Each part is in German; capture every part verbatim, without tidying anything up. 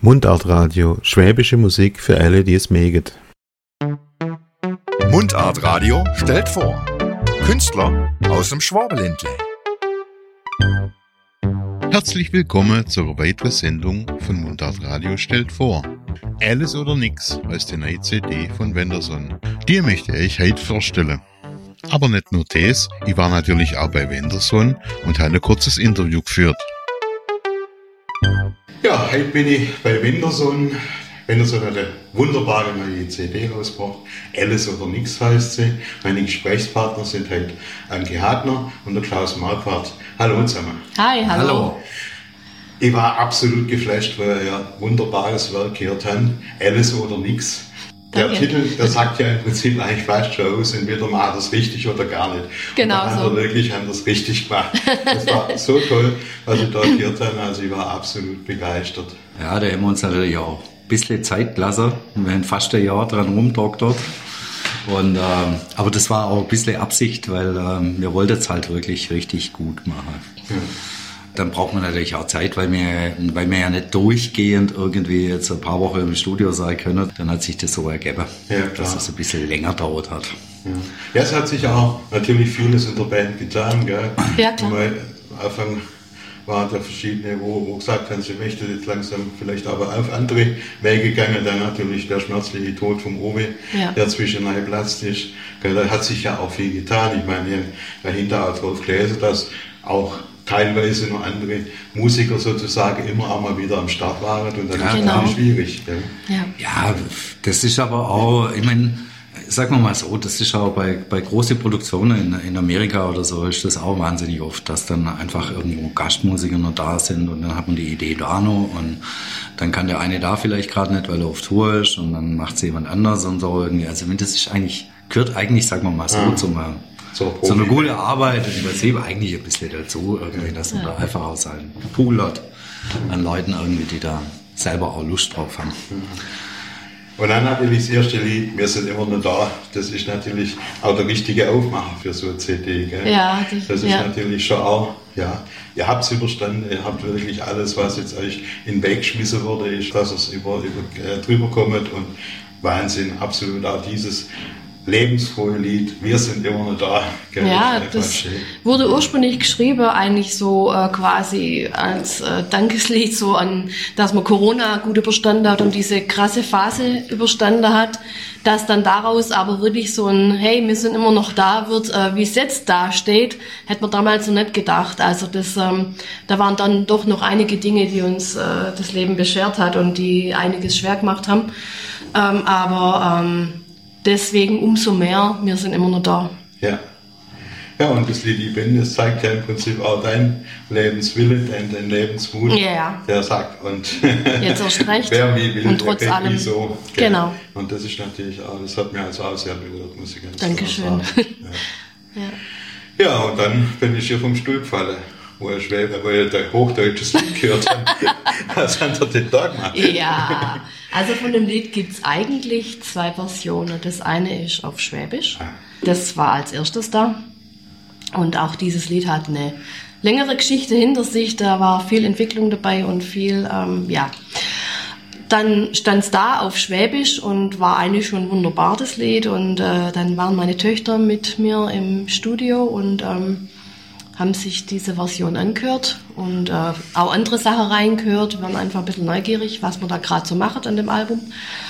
Mundartradio, schwäbische Musik für alle, die es mögen. Mundartradio stellt vor, Künstler aus dem Schwabenländle. Herzlich willkommen zur weiteren Sendung von Mundartradio stellt vor. Alles oder nix heißt die neue C D von Wenderson. Die möchte ich heute vorstellen. Aber nicht nur das, ich war natürlich auch bei Wenderson und habe ein kurzes Interview geführt. Ja, heute bin ich bei Wenderson. Wenderson hat eine wunderbare neue C D rausgebracht. Alles oder nix heißt sie. Meine Gesprächspartner sind heute Anke Hagner und der Klaus Marquardt. Hallo zusammen. Hi, hallo. hallo. Ich war absolut geflasht, weil wir ja ein wunderbares Werk gehört haben. Alles oder nix. Der Danke. Titel, der sagt ja im Prinzip eigentlich fast schon aus, entweder macht das richtig oder gar nicht. Genau und so. Haben wir wirklich haben das richtig gemacht. Das war so toll, was ich da gehört habe. Also ich war absolut begeistert. Ja, da haben wir uns natürlich auch ein bisschen Zeit gelassen. Wir haben fast ein Jahr dran rumdoktert. Und, ähm, aber das war auch ein bisschen Absicht, weil ähm, wir wollten es halt wirklich richtig gut machen. Ja. Dann braucht man natürlich auch Zeit, weil wir, weil wir ja nicht durchgehend irgendwie jetzt ein paar Wochen im Studio sein können. Dann hat sich das so ergeben, ja, dass es ein bisschen länger dauert hat. Ja. ja, es hat sich auch natürlich vieles in der Band getan. Gell? Ja, klar. Am Anfang waren da verschiedene, wo, wo gesagt haben, sie möchten jetzt langsam vielleicht aber auf andere Wege gegangen. Dann natürlich der schmerzliche Tod vom Owe, ja. der zwischendurch geplatzt ist. Gell? Da hat sich ja auch viel getan. Ich meine, wir haben dahinter auch drauf gelesen, dass auch teilweise noch andere Musiker sozusagen immer auch mal wieder am Start waren und dann ja, ist es genau. schwierig. Gell? Ja. ja, das ist aber auch, ich meine, sagen wir mal so, das ist auch bei, bei großen Produktionen in, in Amerika oder so, ist das auch wahnsinnig oft, dass dann einfach irgendwo Gastmusiker noch da sind und dann hat man die Idee da noch und dann kann der eine da vielleicht gerade nicht, weil er auf Tour ist und dann macht es jemand anders und so irgendwie. Also das ist eigentlich, gehört eigentlich, sagen wir mal so, ja. zum So, so eine gute Arbeit und das eben eigentlich ein bisschen dazu, irgendwie, dass man ja. da einfach auch seinen Pool hat an Leuten irgendwie, die da selber auch Lust drauf haben. Und dann natürlich das erste Lied, wir sind immer noch da, das ist natürlich auch der richtige Aufmacher für so eine C D. Gell? Ja, das, das ist ja. natürlich schon auch, ja, ihr habt es überstanden, ihr habt wirklich alles, was jetzt euch in den Weg geschmissen wurde, ist, dass es über, über, äh, drüber kommt und Wahnsinn, absolut auch dieses lebensfrohe Lied, wir sind immer noch da. Gell? Ja, das schön. Wurde ursprünglich geschrieben, eigentlich so äh, quasi als äh, Dankeslied, so an, dass man Corona gut überstanden hat und diese krasse Phase überstanden hat, dass dann daraus aber wirklich so ein, hey, wir sind immer noch da wird, äh, wie es jetzt da steht, hätte man damals noch nicht gedacht. Also das, ähm, da waren dann doch noch einige Dinge, die uns äh, das Leben beschert hat und die einiges schwer gemacht haben. Ähm, aber ähm, deswegen umso mehr, wir sind immer noch da. Ja. Ja, und das Lied Ich bin, das zeigt ja im Prinzip auch dein Lebenswille, dein, dein Lebensmut. Ja, ja. Der sagt, und jetzt erst recht. Wer wie will, und trotz der allem. wie so. Gell? Genau. Und das ist natürlich auch, das hat mir also auch sehr berührt, muss ich ganz Dankeschön. klar sagen. Ja. ja. ja, und dann bin ich hier vom Stuhl gefallen, wo ich Schwäbe, wo ich ein hochdeutsches Lied gehört habe. Was haben wir den Tag gemacht? Ja, also von dem Lied gibt es eigentlich zwei Versionen. Das eine ist auf Schwäbisch. Das war als erstes da. Und auch dieses Lied hat eine längere Geschichte hinter sich. Da war viel Entwicklung dabei und viel, ähm, ja. Dann stand es da auf Schwäbisch und war eigentlich schon wunderbar, das Lied. Und äh, dann waren meine Töchter mit mir im Studio und ähm, haben sich diese Version angehört und äh, auch andere Sachen reingehört. Wir waren einfach ein bisschen neugierig, was man da gerade so macht an dem Album.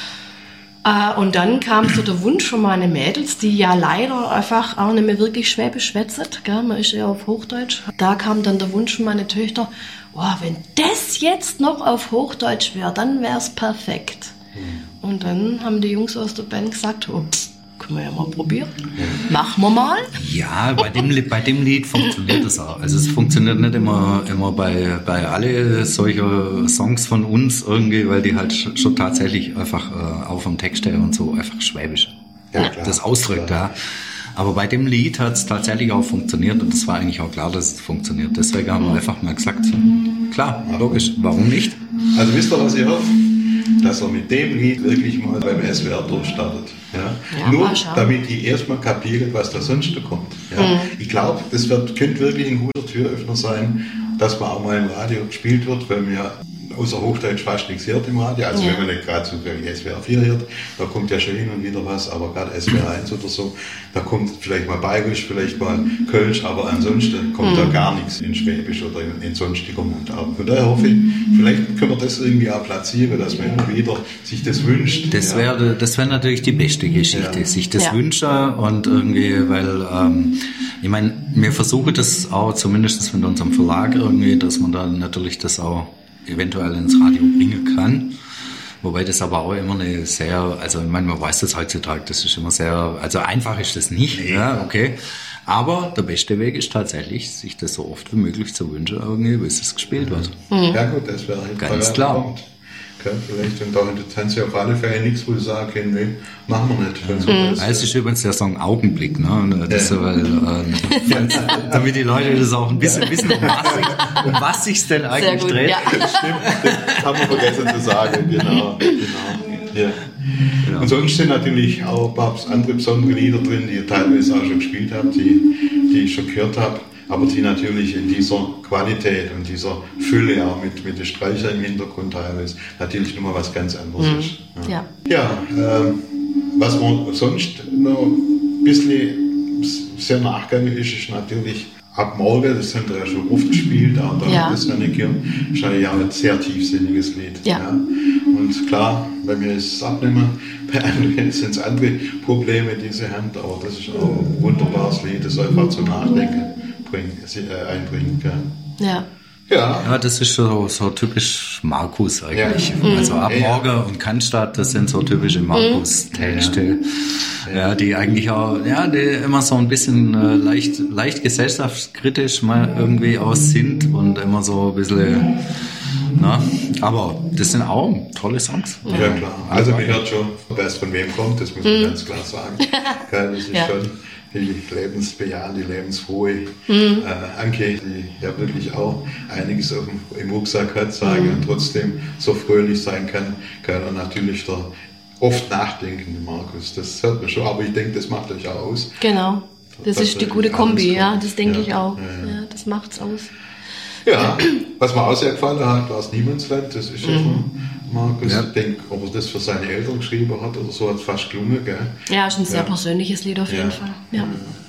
Äh, und dann kam so der Wunsch von meinen Mädels, die ja leider einfach auch nicht mehr wirklich Schwäbisch schwätzen, gell? Man ist eher auf Hochdeutsch. Da kam dann der Wunsch von meinen Töchter, oh, wenn das jetzt noch auf Hochdeutsch wäre, dann wäre es perfekt. Mhm. Und dann haben die Jungs aus der Band gesagt, oh, können wir ja mal probieren. Machen wir mal. Ja, bei dem, bei dem Lied funktioniert das auch. Also es funktioniert nicht immer, immer bei, bei alle solche Songs von uns irgendwie, weil die halt schon tatsächlich einfach äh, auch vom Text her und so einfach schwäbisch ja, das ausdrückt. Ja. Aber bei dem Lied hat es tatsächlich auch funktioniert und es war eigentlich auch klar, dass es funktioniert. Deswegen haben wir einfach mal gesagt, klar, logisch, warum nicht? Also wisst ihr, was ich hoffe? Dass er mit dem Lied wirklich mal beim S W R durchstartet. Ja? Ja, nur damit die erstmal kapieren, was da sonst da kommt. Ja? Mhm. Ich glaube, das wird, könnte wirklich ein guter Türöffner sein, dass man auch mal im Radio gespielt wird, weil wir außer Hochdeutsch fast nichts hört im Radio. Also ja. wenn man nicht gerade zufällig S W R vier hört, da kommt ja schon hin und wieder was, aber gerade S W R eins oder so, da kommt vielleicht mal Bayerisch, vielleicht mal Kölsch, aber ansonsten kommt mhm. da gar nichts in Schwäbisch oder in, in sonstiger Mundart. Von daher hoffe ich, vielleicht können wir das irgendwie auch platzieren, dass man immer wieder sich das wünscht. Das ja. wäre das wär natürlich die beste Geschichte, ja. sich das ja. wünschen und irgendwie, weil ähm, ich meine, wir versuchen das auch zumindest mit unserem Verlag irgendwie, dass man dann natürlich das auch eventuell ins Radio bringen kann. Wobei das aber auch immer eine sehr, also ich meine, man weiß das heutzutage, das ist immer sehr, also einfach ist das nicht, nee. ja, okay. Aber der beste Weg ist tatsächlich, sich das so oft wie möglich zu wünschen, irgendwie, bis es gespielt wird. Mhm. Ja gut, das wäre halt ganz klar. Punkt. Okay, vielleicht, und da haben sie auf alle Fälle nichts, wo sie sagen können, nee, machen wir nicht. Mhm. So das, also ist übrigens der Song Augenblick, ne? Das ja. so, weil, äh, damit die Leute das auch ein bisschen wissen, um was sich, um was sich's denn eigentlich gut, dreht. Ja. Stimmt, das haben wir vergessen zu sagen, genau. genau. Ja. Genau. Und sonst sind natürlich auch ein paar andere besondere Lieder drin, die ihr teilweise auch schon gespielt habt, die, die ich schon gehört habe. Aber die natürlich in dieser Qualität und dieser Fülle auch mit, mit den Streichern im Hintergrund teilweise natürlich nochmal was ganz anderes mhm. ist. Ja, ja ähm, was man sonst noch ein bisschen sehr nachgegangen ist, ist natürlich ab morgen, das haben wir ja schon oft gespielt, auch da ja. das Rennekieren, ist ja ein sehr tiefsinniges Lied. Ja. Ja. Und klar, bei mir ist es abnehmen, bei anderen sind es andere Probleme, die sie haben, aber das ist auch ein wunderbares Lied, das einfach zum Nachdenken bringt, äh, einbringt. Gell? Ja. Ja. Ja, das ist so, so typisch Markus eigentlich. Ja. Also ab ja. Morgen und Cannstatt, das sind so typische Markus-Texte, ja. ja, die eigentlich auch, ja, die immer so ein bisschen äh, leicht, leicht gesellschaftskritisch mal irgendwie aus sind und immer so ein bisschen, na, aber das sind auch tolle Songs. Ja, ja klar. Also man hört schon, wer es von wem kommt, das muss man mhm. ganz klar sagen. Das ist ja. schon die lebensbejahende, lebensfrohe mhm. äh, Anke, die ja wirklich auch einiges auf dem, im Rucksack hat, sagen mhm. und trotzdem so fröhlich sein kann, kann er natürlich der oft nachdenkende Markus. Das hört man schon, aber ich denke, das macht euch auch aus. Genau, das, das ist die gute Kombi, ja, das denke ja. ich auch. Ja, ja. Ja, das macht's aus. Ja, was mir auch sehr gefallen hat, war das Niemandsland, das ist ja von Markus. Ja. Ich denke, ob er das für seine Eltern geschrieben hat oder so, hat es fast gelungen, gell? Ja, ist ein sehr ja. persönliches Lied auf jeden ja. Fall. Ja.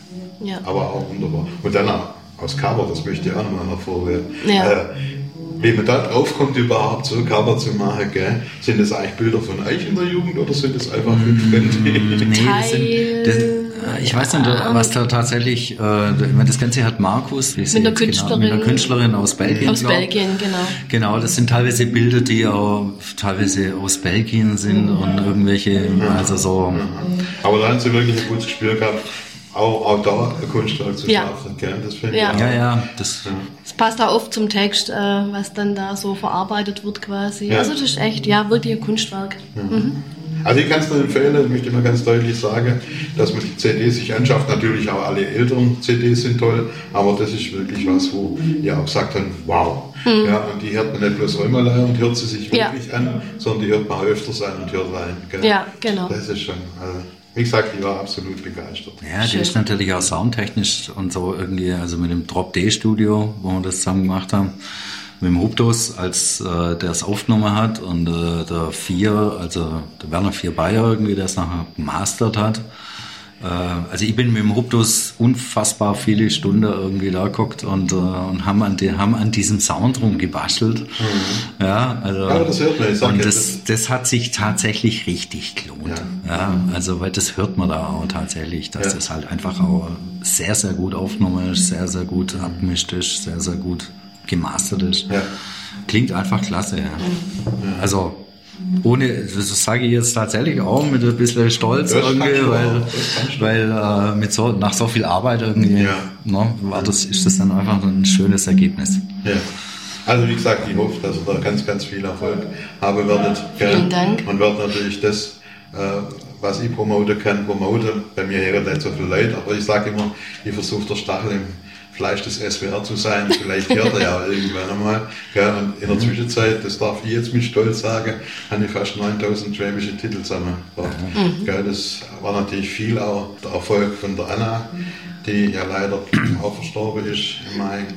Ja. Aber auch wunderbar. Und dann auch aus Cover, das möchte ich auch nochmal hervorheben. Ja. Äh, wie man da drauf kommt, überhaupt so ein Cover zu machen, gell? Sind das eigentlich Bilder von euch in der Jugend oder sind das einfach fünf Fremde? Nee, das sind, das, ich weiß nicht, was da tatsächlich, äh, das Ganze hat Markus, wie mit einer Künstlerin, genau, mit einer Künstlerin aus Belgien. Aus Belgien, genau. Genau, das sind teilweise Bilder, die auch teilweise aus Belgien sind mhm. und irgendwelche, also so. Mhm. Aber da haben sie wirklich ein gutes Gespür gehabt. Auch, auch da ein Kunstwerk zu ja. schaffen, gell? Das finde ja. ich ja, ja, das, ja. das passt auch oft zum Text, äh, was dann da so verarbeitet wird quasi. Ja. Also das ist echt, ja, wirklich ein Kunstwerk. Ja. Mhm. Also ich kann es nur empfehlen, ich möchte mal ganz deutlich sagen, dass man die C D sich anschafft. Natürlich auch alle älteren C Ds sind toll, aber das ist wirklich was, wo ihr auch gesagt habt, wow. Mhm. Ja, und die hört man nicht bloß einmal und hört sie sich wirklich ja. an, sondern die hört man öfters an und hört rein. Gell? Ja, genau. Das ist schon... Also, wie gesagt, ich war absolut begeistert. Ja, die ist natürlich auch soundtechnisch und so irgendwie, also mit dem Drop-D-Studio, wo wir das zusammen gemacht haben, mit dem Huptos, als äh, der es aufgenommen hat und äh, der Vier, also der Werner Vier Bayer irgendwie, der es nachher gemastert hat. Äh, also ich bin mit dem Huptos unfassbar viele Stunden irgendwie da geguckt und, äh, und haben, an die, haben an diesem Sound rumgebastelt. Mhm. Ja, also, ja, das hört man. Ich sag und ja, das, das hat sich tatsächlich richtig gelohnt. Ja. Ja, also weil das hört man da auch tatsächlich, dass ja. das halt einfach auch sehr, sehr gut aufgenommen ist, sehr, sehr gut abgemischt ist, sehr, sehr gut gemastert ist. Ja. Klingt einfach klasse. Ja. Ja. Also ohne, das sage ich jetzt tatsächlich auch mit ein bisschen Stolz das irgendwie, weil, weil äh, mit so, nach so viel Arbeit irgendwie ja. ne, war das, ist das dann einfach ein schönes Ergebnis. Ja. Also wie gesagt, ich hoffe, dass ihr da ganz, ganz viel Erfolg haben werdet. Vielen Dank. Und wird natürlich das, äh, was ich promoten kann, promoten. Bei mir hören nicht so viel Leute, aber ich sage immer, ich versuche der Stachel im Fleisch des S W R zu sein, vielleicht hört er ja irgendwann einmal. Und in der Zwischenzeit, das darf ich jetzt mit Stolz sagen, habe ich fast neuntausend schwäbische Titel zusammengebracht. Mhm. Das war natürlich viel auch der Erfolg von der Anna, die ja leider auch verstorben ist im Mai.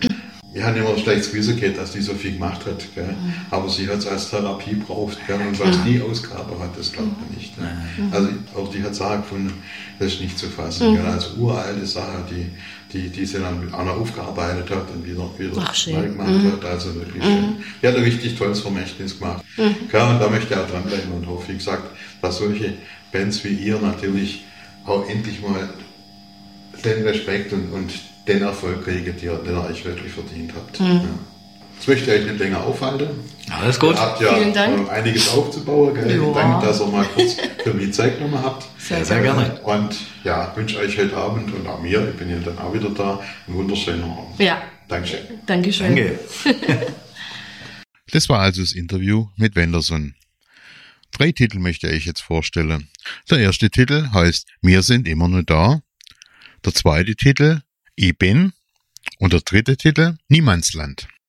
wir haben immer ein schlechtes Gewissen gehabt, dass die so viel gemacht hat. Gell? Mhm. Aber sie hat es als Therapie braucht. Gell? Und was mhm. die Ausgabe hat, das glaubt man nicht. Ne? Mhm. Also auch die hat Sachen gefunden, das ist nicht zu fassen. Mhm. Gell? Also uralte Sachen, die, die, die sie dann auch noch aufgearbeitet hat und wieder, wieder neu gemacht mhm. hat. Also wirklich schön. Mhm. Die hat ein richtig tolles Vermächtnis gemacht. Mhm. Gell? Und da möchte ich auch dranbleiben und hoffe, wie gesagt, dass solche Bands wie ihr natürlich auch endlich mal den Respekt und, und den Erfolg kriegen, den ihr euch wirklich verdient habt. Mhm. Ja. Jetzt möchte ich euch nicht länger aufhalten. Alles gut. Ihr habt ja Vielen Dank. einiges aufzubauen. Gell? Vielen Dank, dass ihr mal kurz für mich Zeit genommen habt. Sehr, sehr gerne. Und ja, wünsche euch heute Abend und auch mir, ich bin ja dann auch wieder da, einen wunderschönen Abend. Ja. Dankeschön. Dankeschön. Danke. Das war also das Interview mit Wenderson. Drei Titel möchte ich jetzt vorstellen. Der erste Titel heißt Wir sind immer nur da. Der zweite Titel Ich bin. Und der dritte Titel Niemandsland.